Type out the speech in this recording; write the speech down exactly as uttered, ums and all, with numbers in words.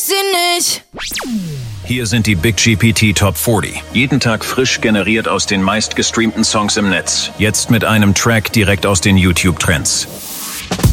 sie nicht. Hier sind die Big G P T Top vierzig. Jeden Tag frisch generiert aus den meistgestreamten Songs im Netz. Jetzt mit einem Track direkt aus den YouTube-Trends.